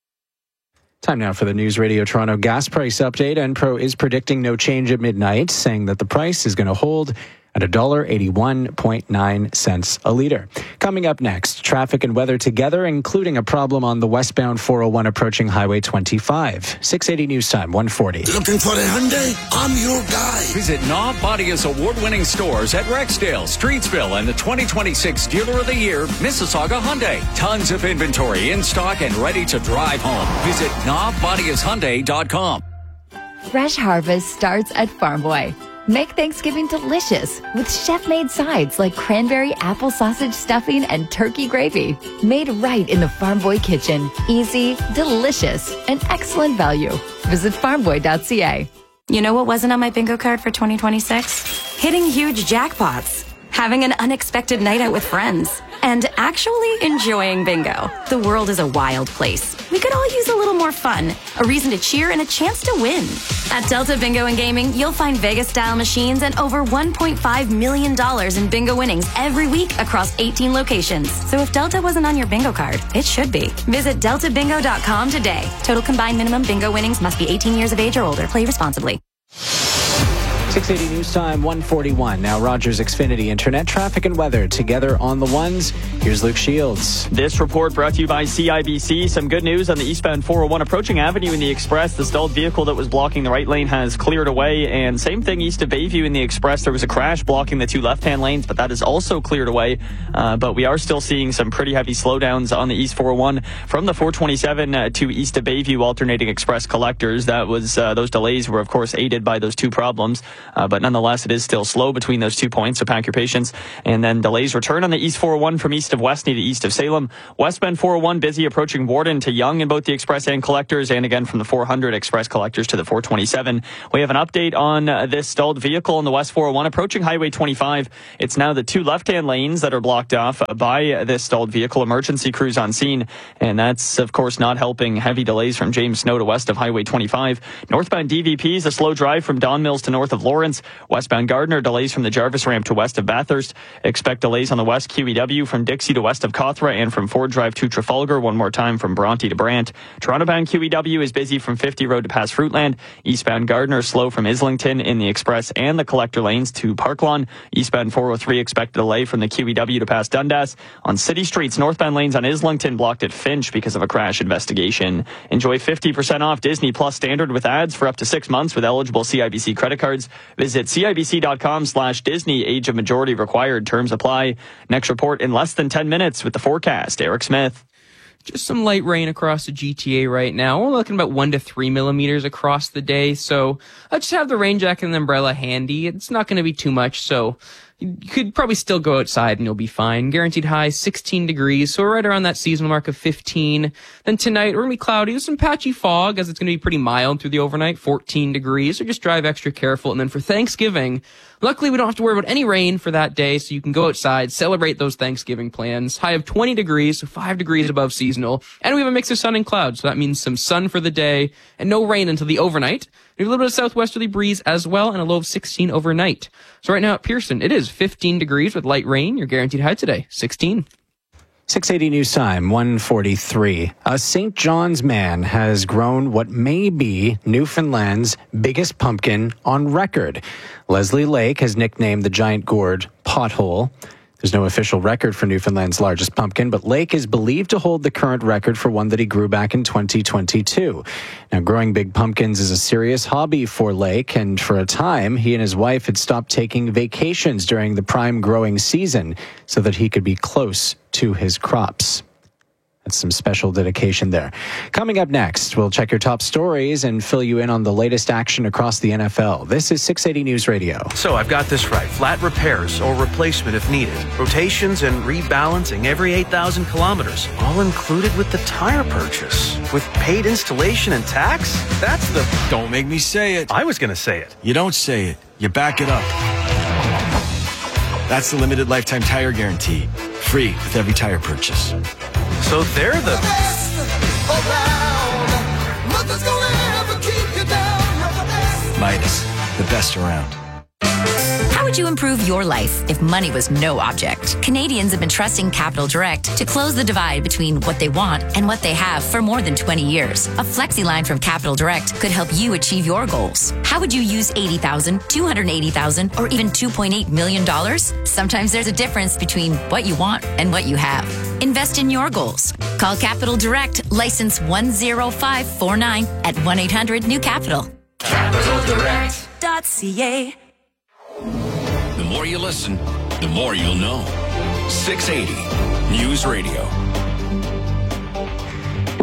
Time now for the News Radio Toronto gas price update. Enpro is predicting no change at midnight, saying that the price is going to hold at one dollar eighty-one point nine cents a litre. Coming up next, traffic and weather together, including a problem on the westbound four oh one approaching Highway twenty-five. six eighty News Time, one forty. Looking for a Hyundai? I'm your guy. Visit Knob Bodia's award-winning stores at Rexdale, Streetsville, and the twenty twenty-six Dealer of the Year, Mississauga Hyundai. Tons of inventory in stock and ready to drive home. Visit knob bodias hyundai dot com. Fresh harvest starts at Farm Boy. Make Thanksgiving delicious with chef-made sides like cranberry apple sausage stuffing and turkey gravy. Made right in the Farm Boy kitchen. Easy, delicious, and excellent value. Visit farm boy dot c a. You know what wasn't on my bingo card for twenty twenty-six? Hitting huge jackpots, having an unexpected night out with friends, and actually enjoying bingo. The world is a wild place. We could all use a little more fun, a reason to cheer, and a chance to win. At Delta Bingo and Gaming, you'll find Vegas-style machines and over one point five million dollars in bingo winnings every week across eighteen locations. So if Delta wasn't on your bingo card, it should be. Visit delta bingo dot com today. Total combined minimum bingo winnings must be eighteen years of age or older. Play responsibly. six eighty News Time, one forty-one. Now Rogers Xfinity Internet, traffic and weather together on the ones. Here's Luke Shields. This report brought to you by C I B C. Some good news on the eastbound four oh one approaching Avenue in the Express. The stalled vehicle that was blocking the right lane has cleared away. And same thing east of Bayview in the Express. There was a crash blocking the two left-hand lanes, but that is also cleared away. Uh, but we are still seeing some pretty heavy slowdowns on the east four oh one from the four twenty-seven uh, to east of Bayview alternating express collectors. That was uh, those delays were, of course, aided by those two problems. Uh, but nonetheless, it is still slow between those two points, so pack your patience. And then delays return on the east four oh one from east of Westney to east of Salem. Westbound four oh one busy approaching Warden to Yonge in both the express and collectors, and again from the four hundred express collectors to the four twenty-seven. We have an update on uh, this stalled vehicle on the west four oh one approaching Highway twenty-five. It's now the two left-hand lanes that are blocked off by this stalled vehicle. Emergency crews on scene, and that's, of course, not helping. Heavy delays from James Snow to west of Highway twenty-five. Northbound D V Ps, a slow drive from Don Mills to north of Lawrence. Westbound Gardner, delays from the Jarvis ramp to west of Bathurst. Expect delays on the west Q E W from Dixie to west of Cawthra and from Ford Drive to Trafalgar. One more time from Bronte to Brant. Toronto-bound Q E W is busy from fifty Road to past Fruitland. Eastbound Gardner slow from Islington in the express and the collector lanes to Parklawn. Eastbound four oh three expect a delay from the Q E W to past Dundas. On city streets, northbound lanes on Islington blocked at Finch because of a crash investigation. Enjoy fifty percent off Disney Plus Standard with ads for up to six months with eligible C I B C credit cards. Visit C I B C dot com slash Disney. Age of majority required. Terms apply. Next report in less than ten minutes with the forecast. Eric Smith. Just some light rain across the G T A right now. We're looking about one to three millimeters across the day. So I just have the rain jacket and the umbrella handy. It's not going to be too much. So you could probably still go outside and you'll be fine. Guaranteed high sixteen degrees, so we're right around that seasonal mark of fifteen. Then tonight, we're going to be cloudy with some patchy fog, as it's going to be pretty mild through the overnight, fourteen degrees, so just drive extra careful. And then for Thanksgiving, luckily we don't have to worry about any rain for that day, so you can go outside, celebrate those Thanksgiving plans. High of twenty degrees, so five degrees above seasonal. And we have a mix of sun and clouds, so that means some sun for the day and no rain until the overnight. We have a little bit of southwesterly breeze as well, and a low of sixteen overnight. So right now at Pearson, it is fifteen degrees with light rain. Your guaranteed high today, sixteen. six eighty News Time, one forty-three. A Saint John's man has grown what may be Newfoundland's biggest pumpkin on record. Leslie Lake has nicknamed the giant gourd Pothole. There's no official record for Newfoundland's largest pumpkin, but Lake is believed to hold the current record for one that he grew back in twenty twenty-two. Now, growing big pumpkins is a serious hobby for Lake, and for a time, he and his wife had stopped taking vacations during the prime growing season so that he could be close to his crops. That's some special dedication there. Coming up next, we'll check your top stories and fill you in on the latest action across the N F L. This is six eighty News Radio. So I've got this right. Flat repairs or replacement if needed. Rotations and rebalancing every eight thousand kilometers. All included with the tire purchase. With paid installation and tax? That's the... Don't make me say it. I was going to say it. You don't say it. You back it up. That's the limited lifetime tire guarantee. Free with every tire purchase. So they're the best around. Nothing's gonna ever keep you down. You're the best. Midas, the best around. How would you improve your life if money was no object? Canadians have been trusting Capital Direct to close the divide between what they want and what they have for more than twenty years. A flexi line from Capital Direct could help you achieve your goals. How would you use eighty thousand dollars, two hundred eighty thousand dollars, or even two point eight million dollars? Sometimes there's a difference between what you want and what you have. Invest in your goals. Call Capital Direct, license one zero five four nine at one eight hundred new capital. capital direct dot c a. The more you listen, the more you'll know. six eighty News Radio.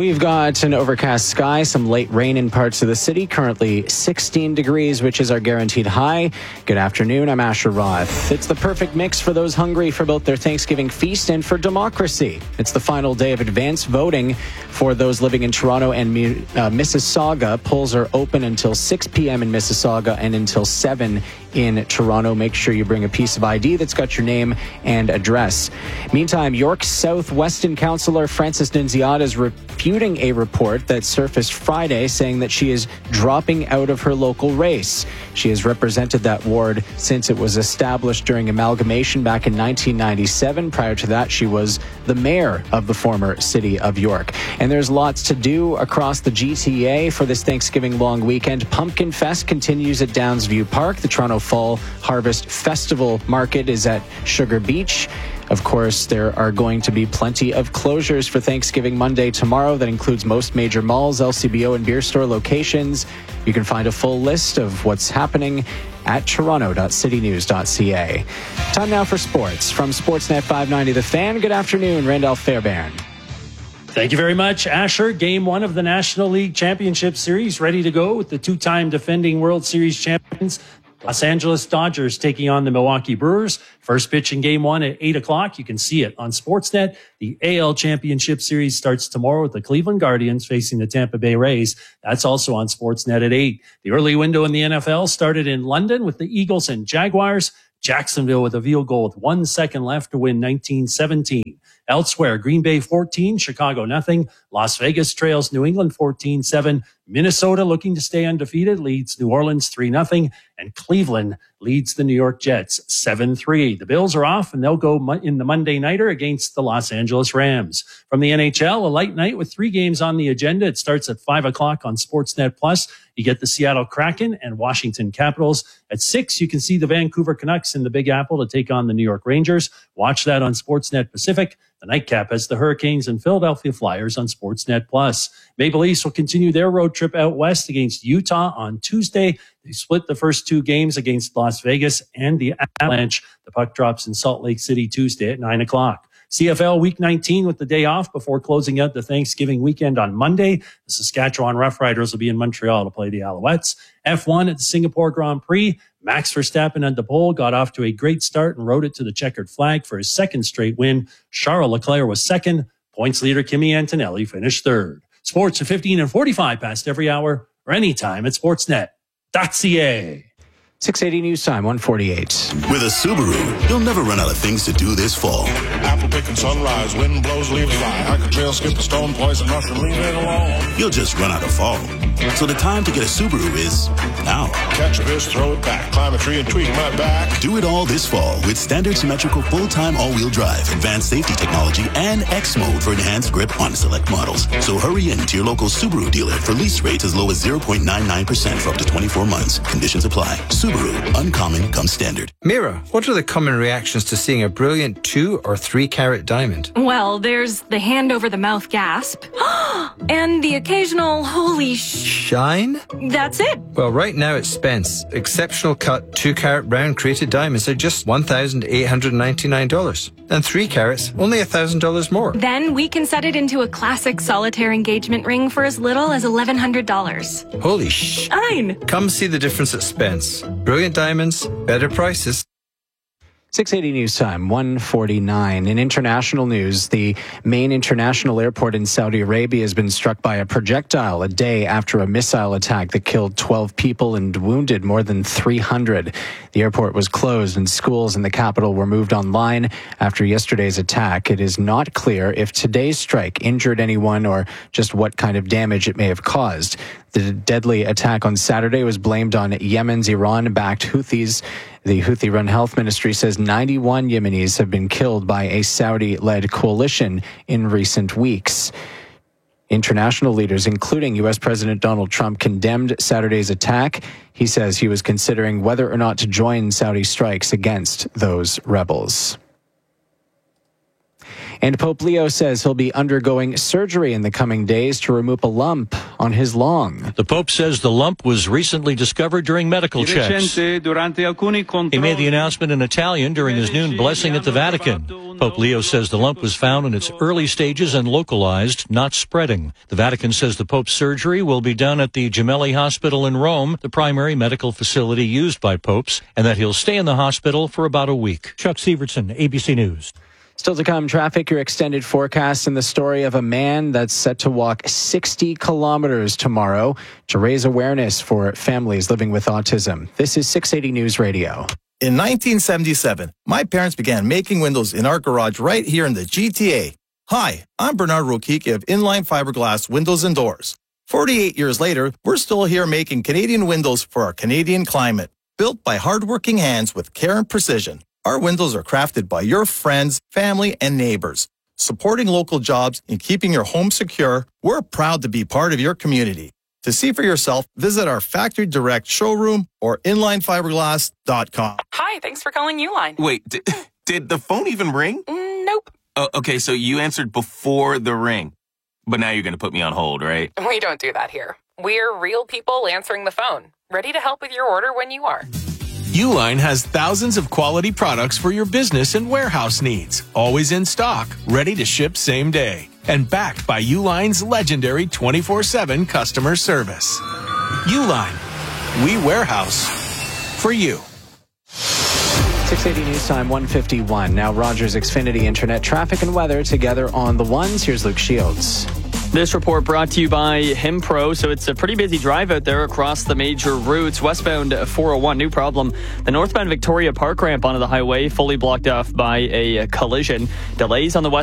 We've got an overcast sky, some late rain in parts of the city. Currently sixteen degrees, which is our guaranteed high. Good afternoon, I'm Asher Roth. It's the perfect mix for those hungry for both their Thanksgiving feast and for democracy. It's the final day of advance voting for those living in Toronto and uh, Mississauga. Polls are open until six p.m. in Mississauga and until seven in Toronto. Make sure you bring a piece of I D that's got your name and address. Meantime, York's South-Weston councillor Frances Nunziata is refuting a report that surfaced Friday saying that she is dropping out of her local race. She has represented that ward since it was established during amalgamation back in nineteen ninety-seven. Prior to that, she was the mayor of the former city of York. And there's lots to do across the G T A for this Thanksgiving long weekend. Pumpkin Fest continues at Downsview Park. The Toronto Fall Harvest Festival Market is at Sugar Beach. Of course, there are going to be plenty of closures for Thanksgiving Monday tomorrow. That includes most major malls, L C B O and beer store locations. You can find a full list of what's happening at toronto dot city news dot c a. Time now for sports. From Sportsnet five ninety The Fan, good afternoon, Randolph Fairbairn. Thank you very much, Asher. Game one of the National League Championship Series ready to go with the two-time defending World Series champions, Los Angeles Dodgers, taking on the Milwaukee Brewers. First pitch in game one at eight o'clock. You can see it on Sportsnet. The A L Championship Series starts tomorrow with the Cleveland Guardians facing the Tampa Bay Rays. That's also on Sportsnet at eight. The early window in the N F L started in London with the Eagles and Jaguars. Jacksonville with a field goal with one second left to win nineteen seventeen. Elsewhere, Green Bay fourteen, Chicago nothing. Las Vegas trails New England fourteen seven. Minnesota, looking to stay undefeated, leads New Orleans three nothing. And Cleveland leads the New York Jets seven three. The Bills are off, and they'll go in the Monday nighter against the Los Angeles Rams. From the N H L, a light night with three games on the agenda. It starts at five o'clock on Sportsnet Plus. You get the Seattle Kraken and Washington Capitals. At six, you can see the Vancouver Canucks in the Big Apple to take on the New York Rangers. Watch that on Sportsnet Pacific. The nightcap has the Hurricanes and Philadelphia Flyers on Sportsnet Plus. Maple Leafs will continue their road trip out west against Utah on Tuesday. They split the first two games against Las Vegas and the Avalanche. The puck drops in Salt Lake City Tuesday at nine o'clock. C F L Week nineteen with the day off before closing out the Thanksgiving weekend on Monday. The Saskatchewan Roughriders will be in Montreal to play the Alouettes. F one at the Singapore Grand Prix. Max Verstappen at the pole got off to a great start and rode it to the checkered flag for his second straight win. Charles Leclerc was second. Points leader Kimi Antonelli finished third. Sports at fifteen and forty-five past every hour or anytime at sportsnet dot c a. six eighty News Time, one forty-eight. With a Subaru, you'll never run out of things to do this fall. Apple picking sunrise, wind blows, leaves fly. Hike a trail, skip a stone, poison mushroom, leave it alone. You'll just run out of fall. So the time to get a Subaru is now. Catch a fish, throw it back, climb a tree and tweak my back. Do it all this fall with standard symmetrical full-time all-wheel drive, advanced safety technology, and X mode for enhanced grip on select models. So hurry in to your local Subaru dealer for lease rates as low as zero point nine nine percent for up to twenty-four months. Conditions apply. Subaru, uncommon comes standard. Mira, what are the common reactions to seeing a brilliant two or three carat diamond? Well, there's the hand over the mouth gasp and the occasional holy sh... Shine? That's it. Well, right now at Spence, exceptional cut two carat round crated diamonds are just one thousand eight hundred ninety-nine dollars. And three carats, only one thousand dollars more. Then we can set it into a classic solitaire engagement ring for as little as eleven hundred dollars. Holy sh... Shine. Come see the difference at Spence. Brilliant diamonds, better prices. six eighty News Time, one forty-nine. In international news, the main international airport in Saudi Arabia has been struck by a projectile a day after a missile attack that killed twelve people and wounded more than three hundred. The airport was closed and schools in the capital were moved online after yesterday's attack. It is not clear if today's strike injured anyone or just what kind of damage it may have caused. The deadly attack on Saturday was blamed on Yemen's Iran-backed Houthis. The Houthi-run health ministry says ninety-one Yemenis have been killed by a Saudi-led coalition in recent weeks. International leaders, including U S President Donald Trump, condemned Saturday's attack. He says he was considering whether or not to join Saudi strikes against those rebels. And Pope Leo says he'll be undergoing surgery in the coming days to remove a lump on his lung. The Pope says the lump was recently discovered during medical checks. He made the announcement in Italian during his noon blessing at the Vatican. Pope Leo says the lump was found in its early stages and localized, not spreading. The Vatican says the Pope's surgery will be done at the Gemelli Hospital in Rome, the primary medical facility used by popes, and that he'll stay in the hospital for about a week. Chuck Severson, A B C News. Still to come, traffic, your extended forecast, and the story of a man that's set to walk sixty kilometers tomorrow to raise awareness for families living with autism. This is six eighty News Radio. In nineteen seventy-seven, my parents began making windows in our garage right here in the G T A. Hi, I'm Bernard Rokiki of Inline Fiberglass Windows and Doors. forty-eight years later, we're still here making Canadian windows for our Canadian climate. Built by hardworking hands with care and precision, our windows are crafted by your friends, family, and neighbors. Supporting local jobs and keeping your home secure, we're proud to be part of your community. To see for yourself, visit our Factory Direct showroom or inline fiberglass dot com. Hi, thanks for calling Uline. Wait, did, did the phone even ring? Mm, nope. Oh, okay, so you answered before the ring. But now you're going to put me on hold, right? We don't do that here. We're real people answering the phone, ready to help with your order when you are. Uline has thousands of quality products for your business and warehouse needs, always in stock, ready to ship same day, and backed by Uline's legendary twenty-four seven customer service. Uline, we warehouse for you. six eighty News Time, one fifty-one. Now Rogers Xfinity Internet traffic and weather together on the ones. Here's Luke Shields. This report brought to you by Himpro. So it's a pretty busy drive out there across the major routes. Westbound four oh one, new problem. The northbound Victoria Park ramp onto the highway fully blocked off by a collision. Delays on the west